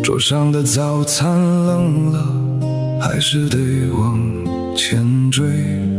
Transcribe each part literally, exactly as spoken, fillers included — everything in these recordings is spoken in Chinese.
桌上的早餐冷了，还是得往前追。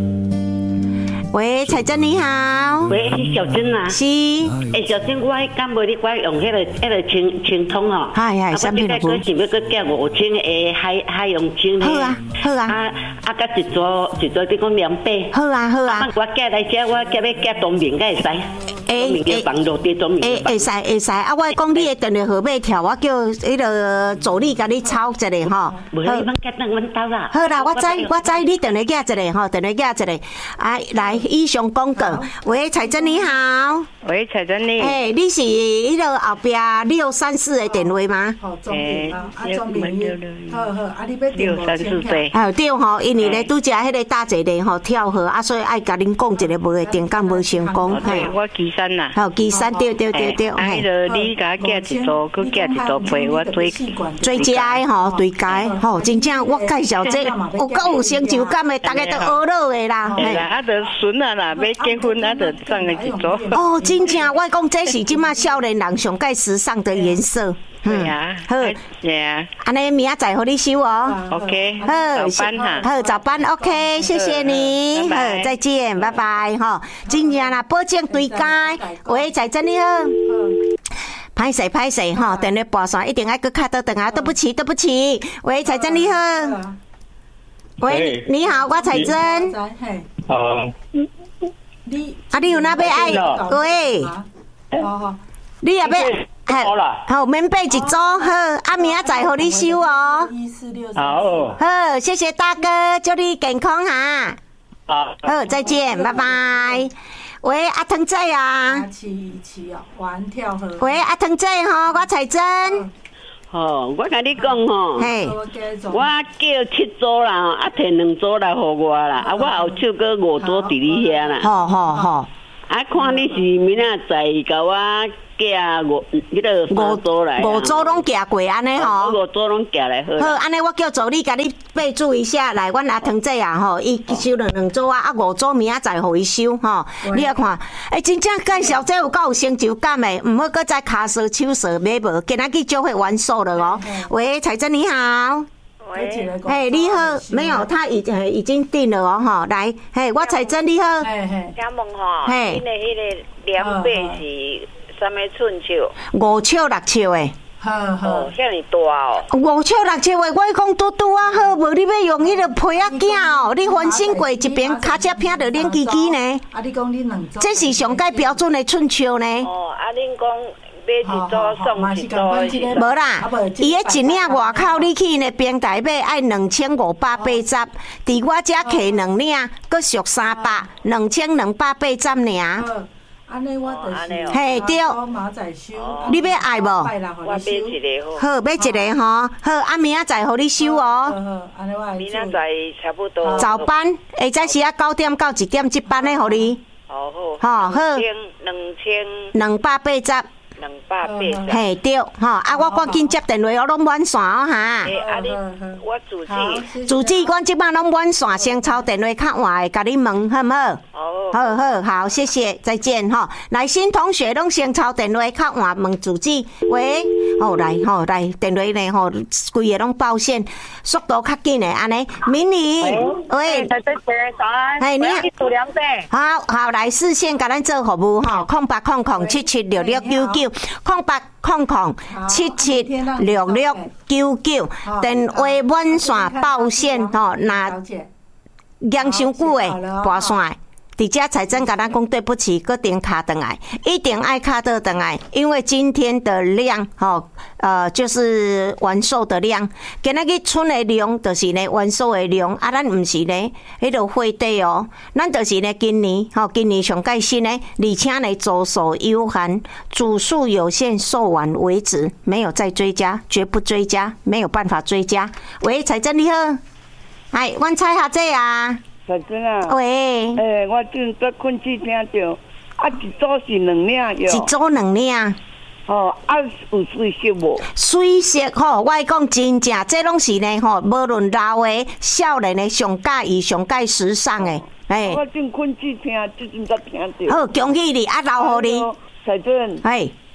喂，彩珍你好。 喂，是小珍啊。 是。 诶，小珍，我敢无你我用迄个迄个清清汤哦。 嗨嗨， 什么来？我想要搁加五千诶海海洋清。 好啊，好啊。 啊啊，甲一桌一桌，你讲两百。 好啊，好啊。 我加来遮，我加要加中面，敢会使？诶诶，网络的中面。 诶，会使会使。啊，我讲你的电话号码条，我叫迄个助理甲你抄一下吼。 无，你莫加等阮兜啦。 好啦，我知我知，你电话加一下吼，电话加一下。啊，来。以上广告，喂，彩珍你好。 喂，彩珍你。 哎，你是迄个后壁六三四的电话吗？ 诶，六六六。好好，啊，你要六三四对。 哦对吼，因为咧拄则迄个打一个吼跳河，啊，所以爱甲恁讲一个无会定讲无成功。 对，我岐山呐。 好，岐山对对对对。 啊，迄个你甲我加一组，佮加一组配，我做做食的吼，对家的吼，真正我介绍这有够有成就感的，大家都学落的啦。 嘿啦，啊，着孙啊啦，要结婚啊，着送个一组。 哦，真正，我讲这是即马少年人上介时尚的颜色。 对啊，好，对啊。 安尼明仔载互你收哦。 OK。 好， 早班哈。 好，早班 OK， 谢谢你。好，再见，拜拜哈。真正啦，保证对家。喂，彩珍你好。歹势歹势哈，电话拨线一定要搁卡倒转啊！对不起对不起。喂，彩珍你好。喂，你好，我彩珍。 好。 你啊，你有哪要爱？喂。好好。你也要？ 好啦， 好，免买一组好，啊明仔载互你收哦。 好， 好，谢谢大哥，祝你健康哈。 好， 好，再见，拜拜。喂，阿腾仔啊。 七七哦，玩跳河。 喂，阿腾仔吼，我彩珍。 吼，我甲你讲吼，嘿，我叫七组啦，啊摕两组来互我啦，啊我后手搁五组伫你遐啦。 好好好。 啊，看你是明仔载甲我寄五迄个五组来， 五组拢寄过安尼吼， 五组拢寄来好。 好，安尼我叫助理甲你备注一下，来，阮阿汤姐啊吼，伊收两两组啊，啊五组明仔载互伊收吼。你来看，哎，真正介绍这有够有成就感的，唔好搁再骹舌手舌买无，今仔日就会完售了哦。喂，彩珍你好。 喂， 嘿，你好，没有，他已已经定了哦，哈，来，嘿，我彩珍你好， 请问吼，恁的迄个两倍是什么寸尺？ 五尺六尺的， 好好， 遐尼大哦， 五尺六尺的，我讲拄拄啊好，无你要用迄个皮仔镜哦，你翻身过一边，骹只偏着冷叽叽呢， 啊，你讲你两组， 这是上界标准的寸尺呢， 哦，啊，恁讲。买一组送一组， 无啦，伊迄一领外口你去因的平台买爱两千五百八十，伫我遮摕两领，搁俗三百，两千两百八十尔。 安尼我就是， 嘿对，你要爱无？ 我买一个好，好买一个吼，好，啊明仔载互你收哦。 明仔载差不多。 早班，下早时啊九点到一点这班的互你。 好好。 好好。 两两千。 两百八十。 两百八十。 嘿对，吼啊我赶紧接电话，我拢满线哦哈。 诶，啊你我主持。 主持，阮即摆拢满线，先抄电话较晚的，甲你问好唔好？好好好，谢谢，再见哈。来，新同学拢先抄电话较晚问主持，喂，好来吼来电话呢吼，规个拢报线，速度较紧的安尼。明理，喂， 大家早安， 哎你好，两百。 好好来视线甲咱做服务吼，空八空空七七六六九九，空八空空七七六六九九，电话满线报线吼，那养伤久的拨线的。伫遮彩珍甲咱讲对不起，搁定卡转来，一定爱卡倒转来，因为今天的量，吼，呃，就是完售的量。今仔日剩的量，就是呢完售的量，啊，咱毋是呢迄个货底哦，咱就是呢今年，吼，今年上盖新呢，而且呢左手有限，组数有限，售完为止，没有再追加，绝不追加，没有办法追加。喂，彩珍你好，哎，阮蔡下姐啊。 彩珍啊， 喂， 诶、欸，我正在困去听到，啊，一组是两领哟， 一组两领， 哦，啊，有水色无？ 水色吼，我讲真正，这拢是呢吼，无论老的、少年的，上介意、上介时尚的， 哎、欸。我正困去听，最近才听到。 好，恭喜你，啊，留互你。 彩珍， 哎，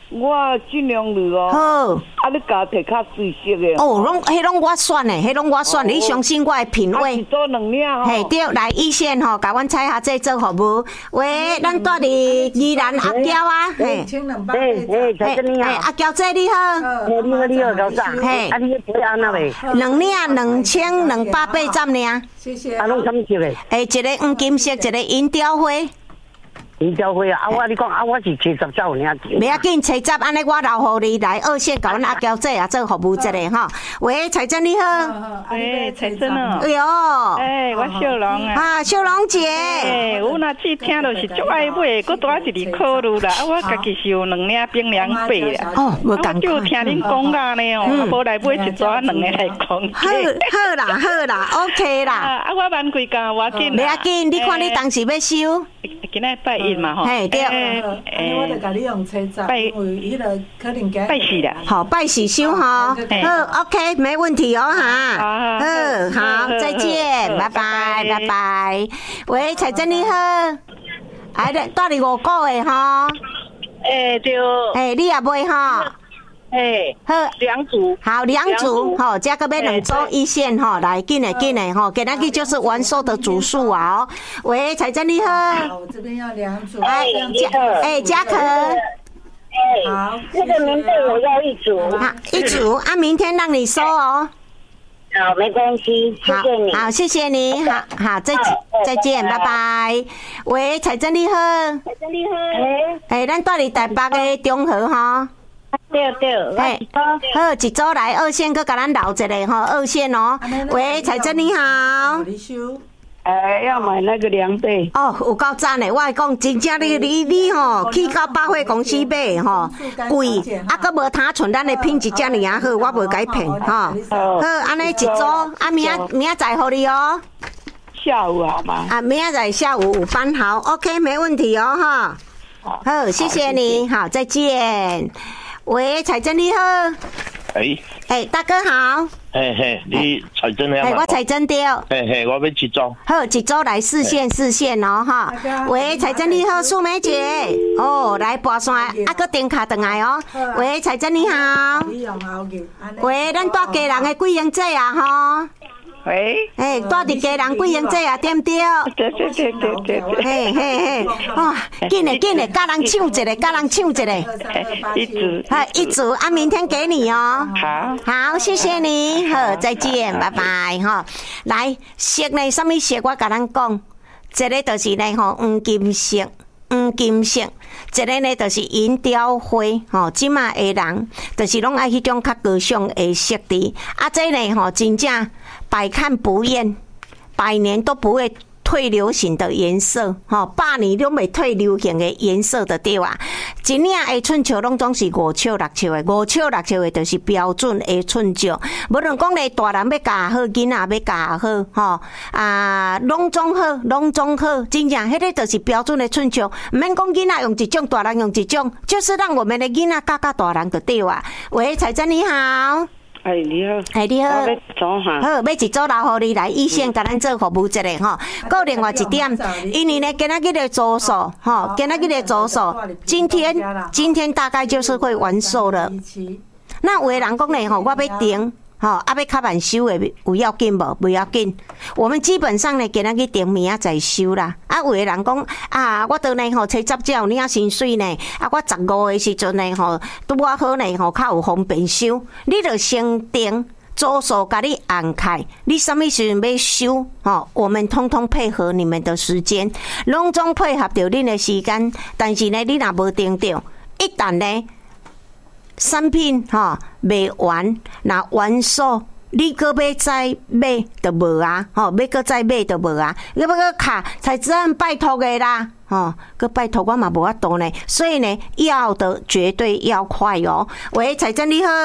我尽量去哦。 好。 啊，你甲摕较水色的。 哦，拢迄拢我选的，迄拢我选的，你相信我的品味。 啊，一组两领吼。 嘿，对，来一线吼，甲阮菜下这做服务。喂，咱住伫宜兰阿娇啊，嘿。 嘿，嘿，小珍你好。 阿娇姐你好。 嘿，你好，你好，老张。 嘿。 啊，你要几安那喂？ 两领两千两百八十领。 谢谢。 啊，拢什么色的？ 诶，一个黄金色，一个银雕花。 银雕花啊！啊，我你讲啊，我是七十才有领钱。 袂要紧，七十安尼我留互你来二线，甲阮阿娇姐也做服务一下吼。喂，彩珍你好。 哎，彩珍哦。 哎哟。 哎，我小龙啊。 啊，小龙姐。 哎，我若只听到是足爱买，搁多一日考虑啦。啊，我家己是有两领冰凉白啦。 哦，无共。 我就听恁讲啊呢哦，啊无来买一撮两个来讲。 好，好啦，好啦 ，OK 啦。 啊，我万几干，我紧。 袂要紧，你看你当时要收。 今仔拜一嘛吼。 嘿，对。 哎，我就甲你用车站，因为迄个可能加。 拜四啦。 好，拜四收哈。好 ，OK， 没问题哦哈。好，好，再见，拜拜，拜拜。喂，彩珍你好。哎，住伫五股的吼。 哎，对。 哎，你也买吼。 哎， 好， 两组， 好两组，吼，加个要两组一线吼，来紧的紧的吼，今仔日就是完售的组数啊哦。喂，彩珍你好， 我这边要两组， 哎，嘉，哎，嘉可， 哎，好，那个棉被我要一组， 好，一组，啊，明天让你收哦。 好，没关系，谢谢你， 好，谢谢你，好好，再再见，拜拜。喂，彩珍你好， 彩珍你好， 哎，哎，咱住伫台北的中和哈。 对对， 嘿，好，一组来二线，佮甲咱留一个吼，二线哦。喂，彩珍你好。 哎，要买那个凉被。 哦，有够赞的，我来讲，真正你你你吼，去到百货公司买吼，贵，啊，佮无他寸，咱的品质遮尔啊好，我袂甲骗吼。好，安尼一组，啊，明仔明仔载互你哦。 下午好吗？ 啊，明仔载下午五班好 ，OK， 没问题哦哈。好，谢谢你，好，再见。喂，彩珍你好。 哎。 哎，大哥好。 嘿嘿，你彩珍了吗？ 哎，我彩珍对。 嘿嘿，我要一组。 好，一组来四线四线哦哈。喂，彩珍你好，素梅姐。哦，来跋山，啊个电卡转来哦。喂，彩珍你好。喂，咱住家人的贵英姐啊吼。 喂， 哎，住伫家人贵英姐啊，对不对？ 对对对对对对。 嘿嘿嘿，哇，紧嘞紧嘞，甲人抢一个，甲人抢一个。 一组。 哎，一组啊，明天给你哦。 好。 好，谢谢你，好，再见，拜拜哈。来，色呢，什么色？我甲咱讲，一个就是呢吼，黄金色。黄金色，一个呢就是银雕花，吼，即马的人就是拢爱迄种较高尚的色调，啊，这呢吼真正百看不厌，百年都不会退流行的颜色，吼，百年都未退流行的颜色的对啊。一领的寸绣拢总是五尺六尺的，五尺六尺的就是标准的寸绣。无论讲咧大人要教好，囡仔要教好，吼啊，拢总好，拢总好，真正迄个就是标准的寸绣。唔免讲囡仔用一种，大人用一种，就是让我们的囡仔教教大人就对啊。喂，彩珍你好。 哎，你好。 哎，你好。 我要组哈。 好，要一组留互你来一线，甲咱做服务一下吼。够另外一点，因为呢，今仔日的组数，吼，今仔日的组数，今天今天大概就是会完售了。那有的人讲呢，吼，我要订。吼，啊，要较慢收的有要紧无？不要紧。我们基本上呢，今仔日订明仔再收啦。啊，有的人讲啊，我倒呢吼，初十才有领薪水呢。啊，我十五的时阵呢吼，拄啊好呢吼，较有方便收。你着先订，组数甲你按开，你什么时阵要收？吼，我们通通配合你们的时间，拢总配合着恁的时间。但是呢，你若无订着，一旦呢。产品吼卖完，若完售，你搁要再买就无啊，吼，要搁再买就无啊，要要搁卡才真拜托的啦，吼，搁拜托我嘛无法度呢，所以呢，要的绝对要快哦。喂，彩珍你好。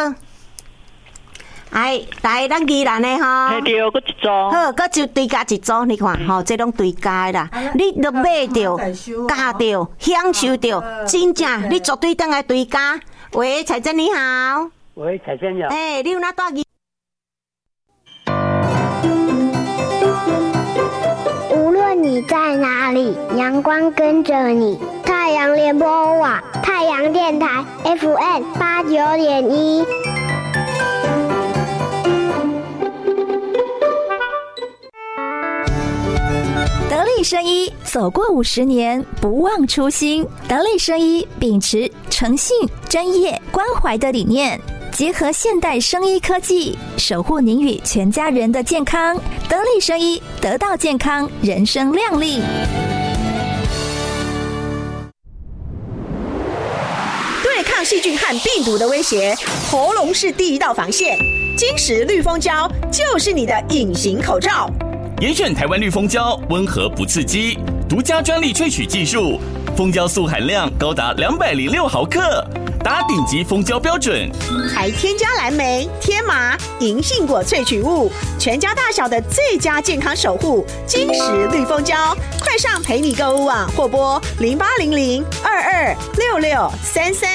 哎，来，咱宜兰的吼， 嘿对，搁一组， 好，搁就对加一组，你看，吼，这拢对加啦，你都买着、加着、享受着，真正，你绝对当来对加。喂，彩珍你好。 喂，彩珍你好。 哎，你有哪大？ 无论你在哪里，阳光跟着你，太阳联播网。 太阳电台 F M 八九点一。 得力生医走过五十年，不忘初心。得力生医秉持诚信、专业、关怀的理念，结合现代生医科技，守护您与全家人的健康。得力生医，得到健康，人生亮丽。 对抗细菌和病毒的威胁，喉咙是第一道防线。金石绿蜂胶就是你的隐形口罩。 严选台湾绿蜂胶，温和不刺激，独家专利萃取技术，蜂胶素含量高达两百零六毫克，达顶级蜂胶标准。 还添加蓝莓、天麻、银杏果萃取物，全家大小的最佳健康守护。金石绿蜂胶，快上陪你购物网或拨零八零零二二六六三三。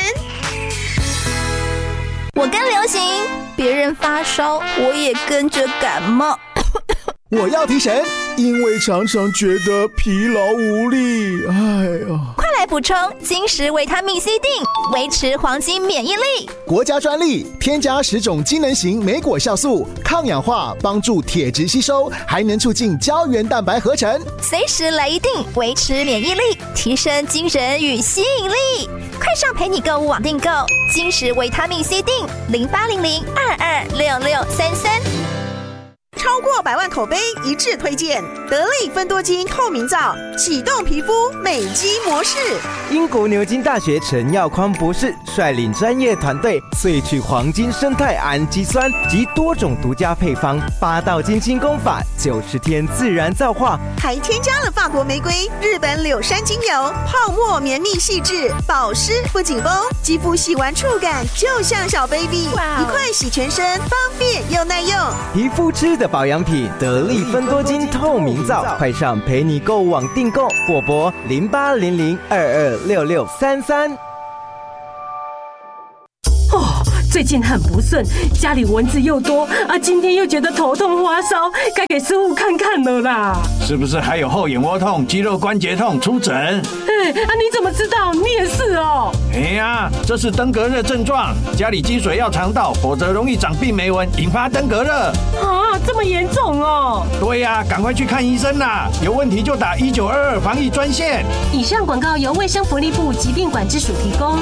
我跟流行，别人发烧，我也跟着感冒。 我要提神，因为常常觉得疲劳无力。哎呀， 快来补充金石维他命 C 锭，维持黄金免疫力。 国家专利，添加十种机能型莓果酵素，抗氧化，帮助铁质吸收，还能促进胶原蛋白合成。 随时来一锭，维持免疫力，提升精神与吸引力。快上陪你购物网订购金石维他命 C 锭，零八零零二二六六三三。 超过百万口碑一致推荐得力芬多精透明皂，启动皮肤美肌模式。 英国牛津大学陈耀匡博士率领专业团队萃取黄金生态氨基酸及多种独家配方，八道金清功法，九十天自然皂化， 还添加了法国玫瑰、日本柳杉精油，泡沫绵密细致，保湿不紧绷，肌肤洗完触感就像小 baby， 一块洗全身，方便又耐用。 皮肤吃的保养品得力芬多精透明皂，快上陪你购物网订购或拨零八零零二二六六三三。 哦，最近很不顺，家里蚊子又多啊，今天又觉得头痛发烧，该给师傅看看了啦。 是不是还有后眼窝痛、肌肉关节痛？出诊。 哎，啊，你怎么知道？你也是哦。 哎呀，这是登革热症状，家里积水要肠道，否则容易长病媒蚊，引发登革热。 啊，这么严重哦？ 对呀、啊，赶快去看医生啦！有问题就打一九二二防疫专线。 以上广告由卫生福利部疾病管制署提供。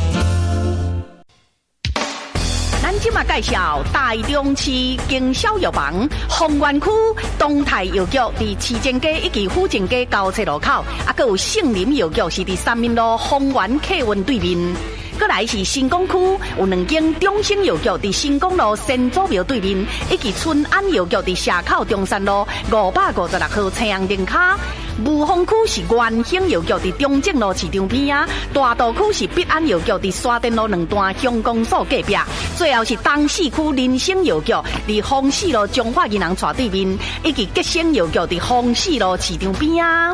咱今嘛介绍台中市经销药房丰原区东泰药局，伫市政街以及府政街交叉路口，啊，还有杏林药局是伫三民路丰原客运对面。过来是新港区有两间中兴药局伫新港路先祖庙对面，以及春安药局伫社口中山路五百五十六号青阳灯卡。雾峰区是元兴药局伫中正路市场边啊，大道区是必安药局伫沙甸路两段乡公所隔壁，最后是东市区林兴药局伫丰市路中华银行厝对面，以及吉兴药局伫丰市路市场边啊。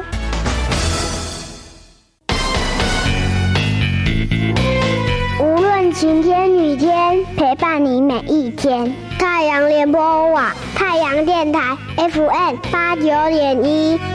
无论晴天雨天，陪伴你每一天。太阳联播网，太阳电台 F M 八九点一。